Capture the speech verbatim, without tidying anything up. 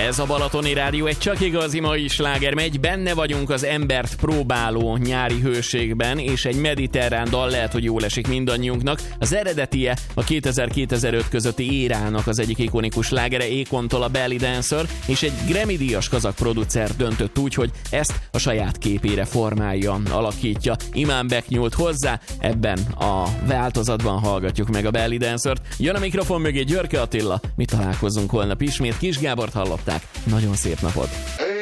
Ez a Balatoni Rádió, egy csak igazi mai sláger megy, benne vagyunk az embert próbáló nyári hőségben, és egy mediterrán dal lehet, hogy jól esik mindannyiunknak. Az eredetie a kétezer-kétezer-öt közötti érának az egyik ikonikus slágere, Akontól a Belly Dancer, és egy Grammy-díjas kazak producer döntött úgy, hogy ezt a saját képére formálja, alakítja. Imán Beck nyúlt hozzá, ebben a változatban hallgatjuk meg a Belly Dancert. Jön a mikrofon mögé Györke Attila, mi találkozunk holnap ismét. Kis Gábort hallották, nagyon szép napot!